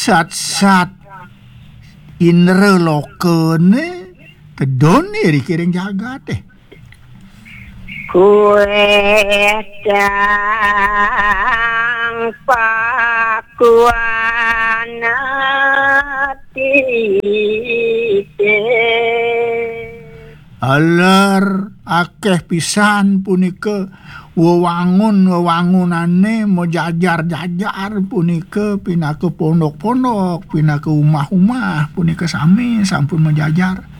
sat-sat indra lokene kedone dikiring jagat teh. Kue dang pakuana tite. Alar akeh pisan punika wewangunane mau jajar punika pina ke pondok-pondok, pina ke umah-umah punika sami sampun menjajar.